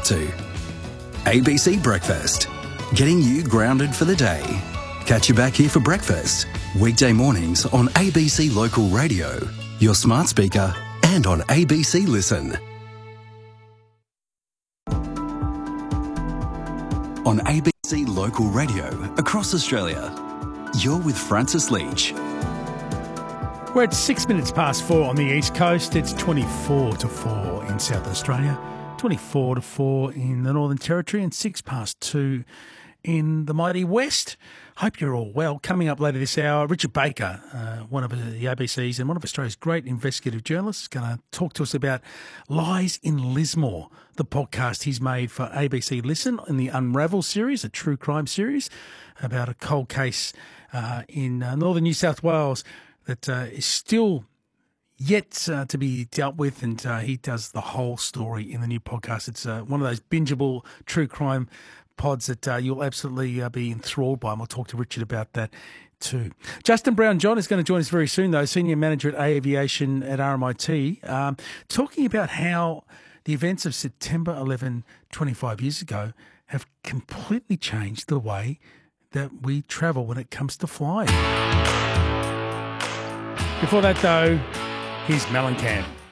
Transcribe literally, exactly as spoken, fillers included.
to A B C Breakfast, getting you grounded for the day. Catch you back here for breakfast, weekday mornings on A B C Local Radio, your smart speaker, and on A B C Listen. On A B C Local Radio across Australia, you're with Francis Leach. We're at six minutes past four on the East Coast. It's twenty-four to four in South Australia, twenty-four to four in the Northern Territory, and six past two in the mighty West. Hope you're all well. Coming up later this hour, Richard Baker, uh, one of the A B C's and one of Australia's great investigative journalists, is going to talk to us about Lies in Lismore, the podcast he's made for A B C Listen in the Unravel series, a true crime series about a cold case uh, in uh, northern New South Wales that uh, is still yet uh, to be dealt with, and uh, he does the whole story in the new podcast. It's uh, one of those bingeable true crime pods that uh, you'll absolutely uh, be enthralled by, and we'll talk to Richard about that too. Justin Brown-John is going to join us very soon, though, Senior Manager at Aviation at R M I T, um, talking about how the events of September eleventh, twenty-five years ago, have completely changed the way that we travel when it comes to flying. Before that, though, here's Mellencamp.